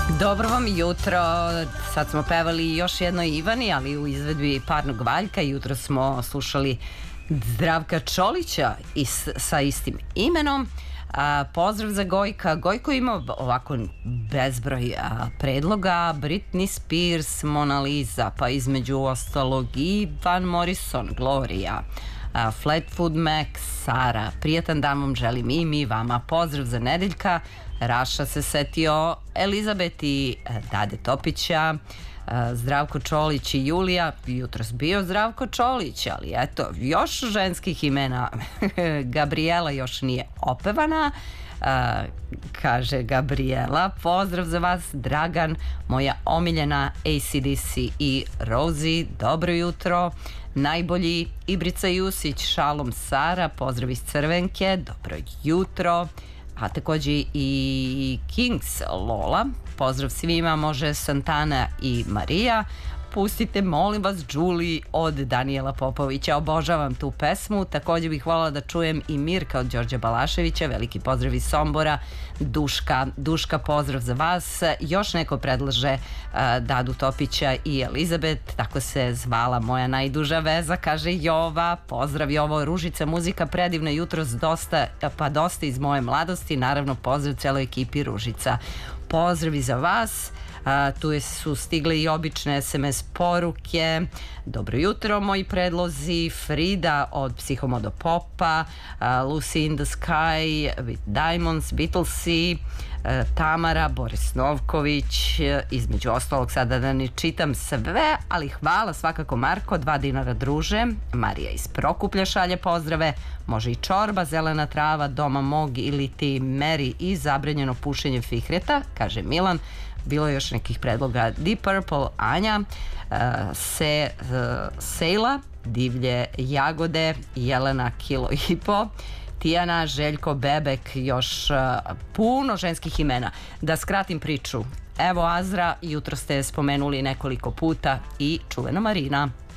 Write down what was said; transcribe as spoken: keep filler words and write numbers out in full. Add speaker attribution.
Speaker 1: Dobro vam jutro, sad smo pevali još jedno Ivani, ali u izvedbi Parnog Valjka. Jutro smo slušali Zdravka Čolića is, sa istim imenom. A, pozdrav za Gojka. Gojko ima ovako bezbroj a, predloga. Britney Spears, Mona Lisa, pa između ostalog i Van Morrison, Gloria, a, Flatfoot Mac, Sara. Prijatan dan vam želim i mi vama. Pozdrav za Nedeljka. Raša se setio Elizabet i Dade Topića, Zdravko Čolić i Julija. Jutros bio Zdravko Čolić, ali eto, još ženskih imena. Gabriela još nije opevana, kaže Gabriela. Pozdrav za vas, Dragan, moja omiljena A C D C i Rosie, dobro jutro. Najbolji Ibrica Jusić, Šalom Sara, pozdrav iz Crvenke, dobro jutro. A takođe i Kings Lola, pozdrav svima, može Santana i Marija. Pustite, molim vas, Julie od Danijela Popovića, obožavam tu pesmu. Takođe bih voljela da čujem i Mirka od Đorđa Balaševića, veliki pozdrav iz Sombora. Duška, Duška, pozdrav za vas. Još neko predlaže uh, Dadu Topića i Elizabet, tako se zvala moja najduža veza, kaže Jova. Pozdrav Jovo, Ružica, muzika predivna, jutros dosta, pa dosta iz moje mladosti, naravno pozdrav celoj ekipi Ružica. Pozdravi za vas. A, tu su stigle i obične es em es poruke. Dobro jutro, moji predlozi. Frida od Psihomodo Popa, uh, Lucy in the Sky with Diamonds, Beatlesi, uh, Tamara, Boris Novković, uh, između ostalog sada da ne čitam sve, ali hvala svakako Marko, dva dinara druže. Marija iz Prokuplja šalje pozdrave, može i Čorba, Zelena trava, Doma mog ili ti Meri i Zabranjeno pušenje fihreta, kaže Milan. Bilo je još nekih predloga. Deep Purple, Anja, uh, se, uh, Sejla, Divlje jagode, Jelena kilo i po, Tijana, Željko, Bebek, još uh, puno ženskih imena. Da skratim priču, evo Azra, jutro ste spomenuli nekoliko puta i čuvena Marina.